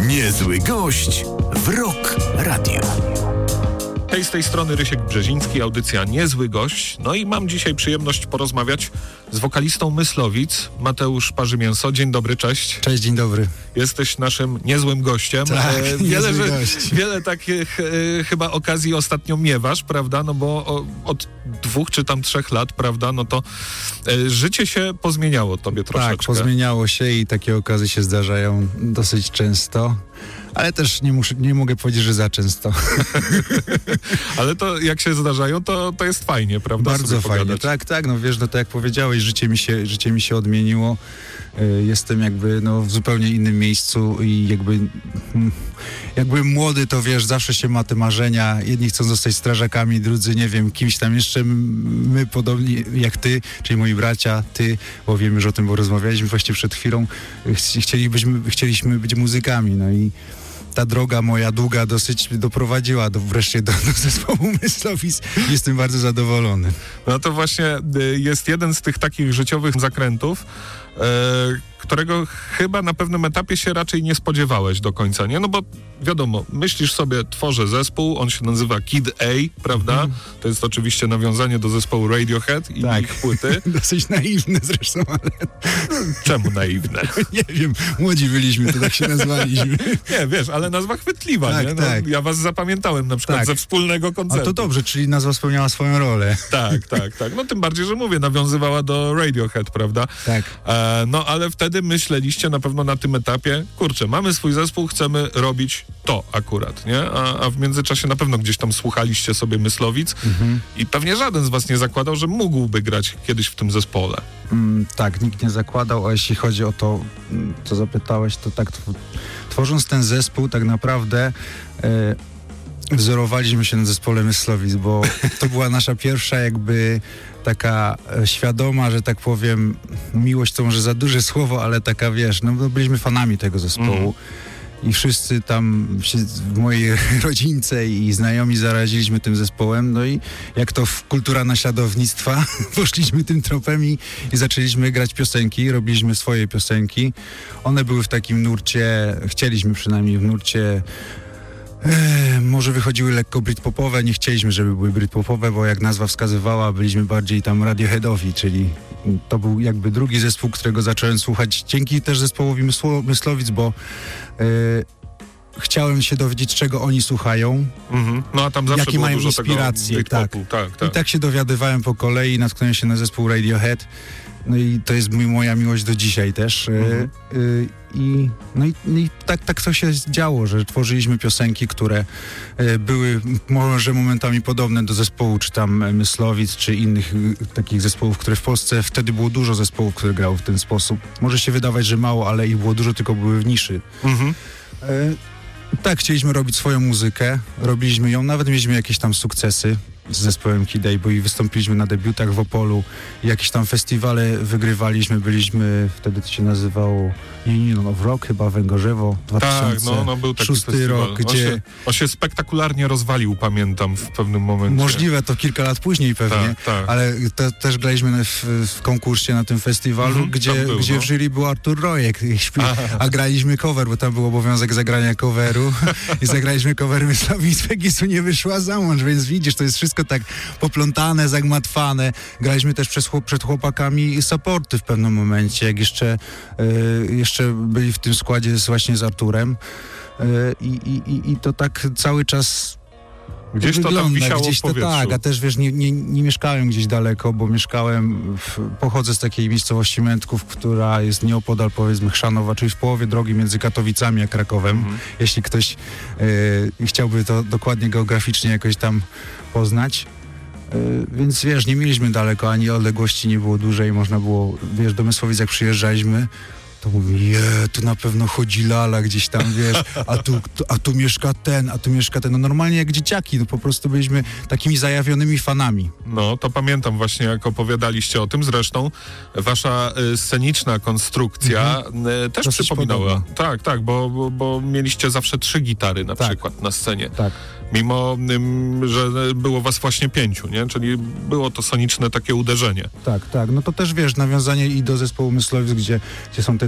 Niezły gość w Rock Radio. Hej, z tej strony Rysiek Brzeziński, audycja Niezły Gość. No i mam dzisiaj przyjemność porozmawiać z wokalistą Myslowic, Mateusz Parzymięso. Dzień dobry, cześć. Cześć, dzień dobry. Jesteś naszym niezłym gościem. Tak, wiele takich chyba okazji ostatnio miewasz, prawda? No bo od 2 czy tam 3 lat, prawda? No to życie się pozmieniało tobie troszeczkę. Tak, pozmieniało się i takie okazje się zdarzają dosyć często. Ale też nie mogę powiedzieć, że za często. Ale to jak się zdarzają, to jest fajnie, prawda? Bardzo fajnie, tak, no wiesz, no to jak powiedziałeś, życie mi się odmieniło. Jestem jakby w zupełnie innym miejscu i jakby młody, to wiesz, zawsze się ma te marzenia. Jedni chcą zostać strażakami, drudzy, nie wiem, kimś tam jeszcze. My podobni jak ty, czyli moi bracia, ty, bo wiemy, że o tym rozmawialiśmy właśnie przed chwilą. Chcieliśmy być muzykami, no i ta droga moja długa dosyć doprowadziła wreszcie do zespołu Myslowic. Jestem bardzo zadowolony. No to właśnie jest jeden z tych takich życiowych zakrętów, którego chyba na pewnym etapie się raczej nie spodziewałeś do końca, nie? No bo wiadomo, myślisz sobie, tworzę zespół, on się nazywa Kid A, prawda? To jest oczywiście nawiązanie do zespołu Radiohead i ich płyty. Dosyć naiwne zresztą, ale... Czemu naiwne? Nie wiem, młodzi byliśmy, to tak się nazwaliśmy. Nie, wiesz, ale nazwa chwytliwa, tak, nie? No, tak. Ja was zapamiętałem na przykład ze wspólnego koncertu. A to dobrze, czyli nazwa spełniała swoją rolę. Tak. No tym bardziej, że mówię, nawiązywała do Radiohead, prawda? Tak. No ale wtedy myśleliście na pewno na tym etapie, kurczę, mamy swój zespół, chcemy robić to akurat, nie? A w międzyczasie na pewno gdzieś tam słuchaliście sobie Myslowic i pewnie żaden z was nie zakładał, że mógłby grać kiedyś w tym zespole. Tak, nikt nie zakładał, a jeśli chodzi o to, co zapytałeś, to tak, tworząc ten zespół tak naprawdę wzorowaliśmy się na zespole Myslowic, bo to była nasza pierwsza jakby taka świadoma, że tak powiem, miłość to może za duże słowo, ale taka, wiesz, no byliśmy fanami tego zespołu. I wszyscy tam w mojej rodzince i znajomi zaraziliśmy tym zespołem, no i jak to kultura naśladownictwa, poszliśmy tym tropem i zaczęliśmy grać piosenki, robiliśmy swoje piosenki. One były w takim nurcie, chcieliśmy przynajmniej w nurcie, może wychodziły lekko britpopowe, nie chcieliśmy, żeby były britpopowe, bo jak nazwa wskazywała, byliśmy bardziej tam radioheadowi, czyli to był jakby drugi zespół, którego zacząłem słuchać dzięki też zespołowi Myslowic, bo chciałem się dowiedzieć, czego oni słuchają, no a tam zawsze jakie mają inspiracje. Tak. I tak się dowiadywałem po kolei, natknąłem się na zespół Radiohead. No i to jest moja miłość do dzisiaj też. I tak to się działo, że tworzyliśmy piosenki, które były może momentami podobne do zespołu, czy tam Myslowic, czy innych takich zespołów, które w Polsce wtedy było dużo zespołów, które grały w ten sposób. Może się wydawać, że mało, ale ich było dużo, tylko były w niszy. Tak, chcieliśmy robić swoją muzykę, robiliśmy ją, nawet mieliśmy jakieś tam sukcesy z zespołem Kid A, bo i wystąpiliśmy na debiutach w Opolu, jakieś tam festiwale wygrywaliśmy, byliśmy, wtedy to się nazywało Union of Rock, chyba Węgorzewo, 2006 no był taki festiwal. Rok, gdzie... On się spektakularnie rozwalił, pamiętam, w pewnym momencie. Możliwe, to kilka lat później pewnie, tak. Ale też graliśmy w konkursie na tym festiwalu, gdzie w jury był Artur Rojek, a graliśmy cover, bo tam był obowiązek zagrania coveru i zagraliśmy cover Myslowic, Pegisu nie wyszła za mąż, więc widzisz, to jest wszystko tak poplątane, zagmatwane. Graliśmy też przed chłopakami supporty w pewnym momencie, jak jeszcze byli w tym składzie właśnie z Arturem. I to tak cały czas gdzieś wygląda, to tam wisiało gdzieś w powietrzu. to tak, a też wiesz, nie mieszkałem gdzieś daleko, bo pochodzę z takiej miejscowości Mętków, która jest nieopodal, powiedzmy, Chrzanowa, czyli w połowie drogi między Katowicami a Krakowem. Jeśli ktoś chciałby to dokładnie geograficznie jakoś tam poznać. Więc wiesz, nie mieliśmy daleko, ani odległości nie było dużej, można było, wiesz, do Myslowic jak przyjeżdżaliśmy, to mówi, tu na pewno chodzi lala gdzieś tam, wiesz, a tu mieszka ten, no normalnie jak dzieciaki, no po prostu byliśmy takimi zajawionymi fanami. No, to pamiętam właśnie, jak opowiadaliście o tym, zresztą wasza sceniczna konstrukcja też dosyć przypominała. podobna. Tak, bo mieliście zawsze 3 gitary na przykład na scenie. Tak. Mimo, że było was właśnie 5, nie? Czyli było to soniczne takie uderzenie. Tak. No to też, wiesz, nawiązanie i do zespołu Myslowic, gdzie są te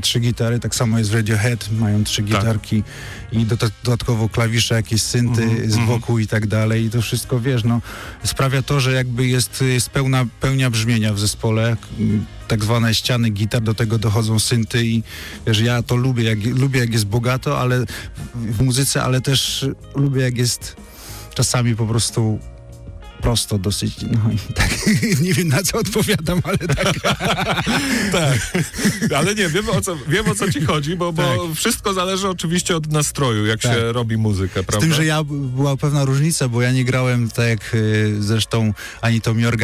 3 gitary, tak samo jest w Radiohead, mają 3 gitarki i dodatkowo klawisze, jakieś synty z boku i tak dalej i to wszystko, wiesz, no sprawia to, że jakby jest pełnia brzmienia w zespole, tak zwane ściany gitar, do tego dochodzą synty i wiesz, ja to lubię jak jest bogato, ale w muzyce, ale też lubię jak jest czasami po prostu prosto dosyć, no i tak, nie wiem na co odpowiadam, ale tak. Tak, ale nie, wiem o co ci chodzi, bo wszystko zależy oczywiście od nastroju, jak się robi muzykę, prawda? Z tym, że była pewna różnica, bo ja nie grałem tak jak zresztą ani Tom York,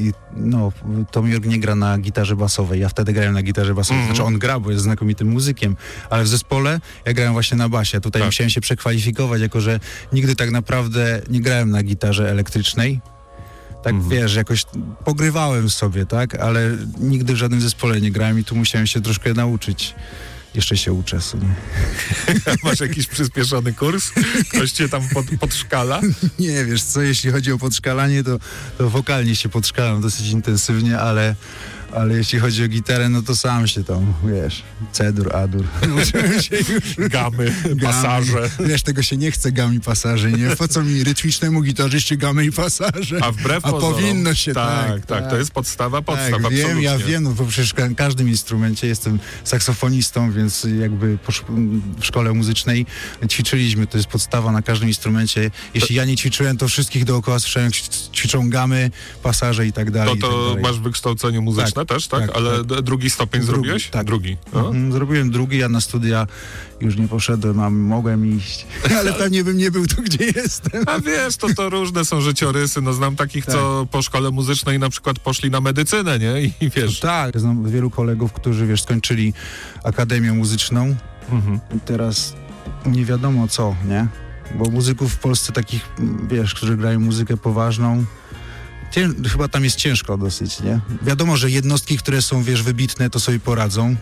Tom York nie gra na gitarze basowej, ja wtedy grałem na gitarze basowej, znaczy on gra, bo jest znakomitym muzykiem, ale w zespole ja grałem właśnie na basie, tutaj musiałem się przekwalifikować, jako że nigdy tak naprawdę nie grałem na gitarze elektrycznej. Tak, wiesz, jakoś pogrywałem sobie, tak, ale nigdy w żadnym zespole nie grałem i tu musiałem się troszkę nauczyć. Jeszcze się uczę sobie. Masz jakiś przyspieszony kurs? Ktoś cię tam podszkala? Nie, wiesz co, jeśli chodzi o podszkalanie, to wokalnie się podszkalam dosyć intensywnie, ale jeśli chodzi o gitarę, no to sam się tam, wiesz, C-dur, A-dur. Uczyłem się już. Gamy, pasaże. Wiesz, tego się nie chce, gamy, pasaże, nie? Po co mi rytmicznemu gitarzyście gamy i pasaże? A powinno się, tak. To jest podstawa, absolutnie. Ja wiem, no bo przecież w każdym instrumencie jestem saksofonistą, więc jakby w szkole muzycznej ćwiczyliśmy, to jest podstawa na każdym instrumencie. Jeśli ja nie ćwiczyłem, to wszystkich dookoła słyszałem, jak ćwiczą gamy, pasaże i tak dalej. To masz wykształcenie muzyczne też, tak? Ale drugi stopień zrobiłeś? Tak. Drugi. Zrobiłem drugi, a na studia już nie poszedłem, a mogłem iść. Ale pewnie bym nie był tu, gdzie jestem. A wiesz, to różne są życiorysy. No znam takich, co po szkole muzycznej na przykład poszli na medycynę, nie? I wiesz. Tak, znam wielu kolegów, którzy, wiesz, skończyli akademię muzyczną i teraz nie wiadomo co, nie? Bo muzyków w Polsce takich, wiesz, którzy grają muzykę poważną, chyba tam jest ciężko dosyć, nie? Wiadomo, że jednostki, które są, wiesz, wybitne, to sobie poradzą,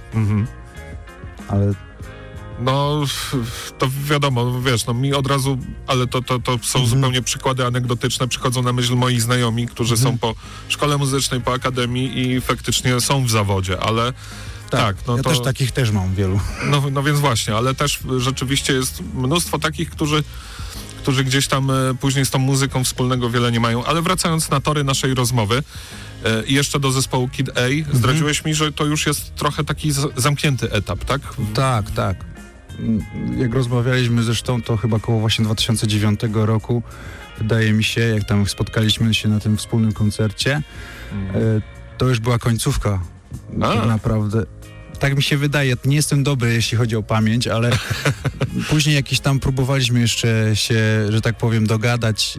ale... No, to wiadomo, wiesz, no mi od razu, ale to są zupełnie przykłady anegdotyczne, przychodzą na myśl moi znajomi, którzy są po szkole muzycznej, po akademii i faktycznie są w zawodzie, ale... Tak, no ja też takich też mam wielu. No więc właśnie, ale też rzeczywiście jest mnóstwo takich, którzy gdzieś tam później z tą muzyką wspólnego wiele nie mają. Ale wracając na tory naszej rozmowy, jeszcze do zespołu Kid A, zdradziłeś mi, że to już jest trochę taki zamknięty etap, tak? Tak. Jak rozmawialiśmy zresztą, to chyba koło właśnie 2009 roku, wydaje mi się, jak tam spotkaliśmy się na tym wspólnym koncercie, to już była końcówka. Tak naprawdę. Tak mi się wydaje, nie jestem dobry, jeśli chodzi o pamięć, ale później jakieś tam próbowaliśmy jeszcze się, że tak powiem, dogadać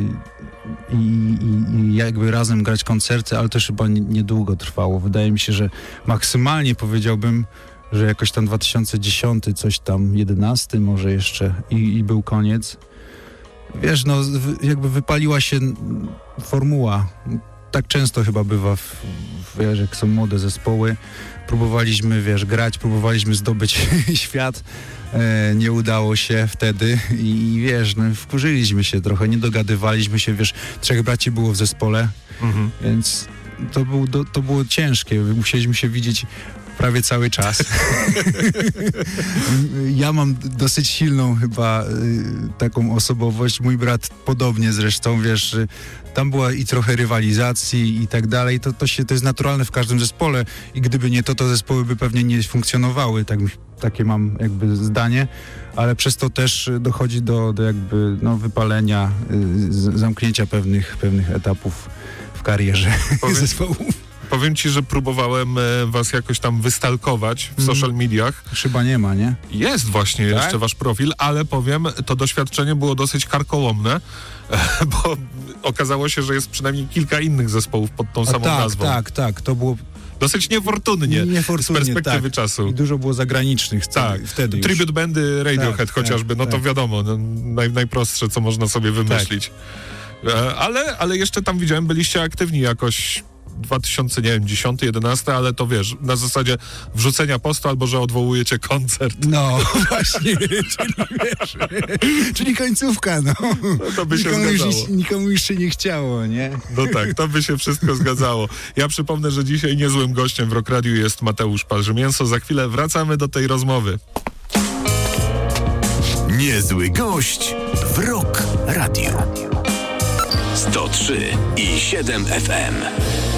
i jakby razem grać koncerty, ale to już chyba niedługo trwało. Wydaje mi się, że maksymalnie powiedziałbym, że jakoś tam 2010, coś tam 11 może jeszcze i był koniec. Wiesz, no jakby wypaliła się formuła. Tak często chyba bywa, wiesz, jak są młode zespoły. Próbowaliśmy, wiesz, grać, próbowaliśmy zdobyć świat. Nie udało się wtedy i wiesz, no, wkurzyliśmy się trochę, nie dogadywaliśmy się, wiesz, 3 braci było w zespole, więc to było ciężkie. Musieliśmy się widzieć prawie cały czas. Ja mam dosyć silną chyba taką osobowość, mój brat podobnie zresztą, wiesz, tam była i trochę rywalizacji i tak dalej, to jest naturalne w każdym zespole i gdyby nie to zespoły by pewnie nie funkcjonowały, takie mam jakby zdanie, ale przez to też dochodzi do jakby wypalenia, zamknięcia pewnych etapów w karierze zespołów. Powiem ci, że próbowałem was jakoś tam wystalkować w social mediach. Chyba nie ma, nie? Jest właśnie jeszcze wasz profil, ale powiem, to doświadczenie było dosyć karkołomne, bo okazało się, że jest przynajmniej kilka innych zespołów pod tą samą nazwą. Tak, to było... Dosyć niefortunnie z perspektywy czasu. I dużo było zagranicznych wtedy już. Tribute bandy Radiohead chociażby, to wiadomo, najprostsze, co można sobie wymyślić. Ale jeszcze tam widziałem, byliście aktywni jakoś 2010, 11, ale to wiesz, na zasadzie wrzucenia postu albo, że odwołujecie koncert. No, właśnie, czyli końcówka, no. To by się zgadzało. Nikomu już się nie chciało, nie? No tak, to by się wszystko zgadzało. Ja przypomnę, że dzisiaj niezłym gościem w Rock Radiu jest Mateusz Parzymięso. Za chwilę wracamy do tej rozmowy. Niezły gość w Rock Radiu. 103,7 FM.